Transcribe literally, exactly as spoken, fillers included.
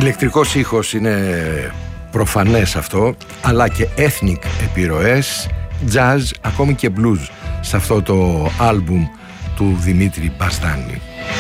Ηλεκτρικός ήχος είναι προφανές αυτό, αλλά και ethnic επιρροές, jazz, ακόμη και blues σε αυτό το άλμπουμ του Δημήτρη Μπασδάνη.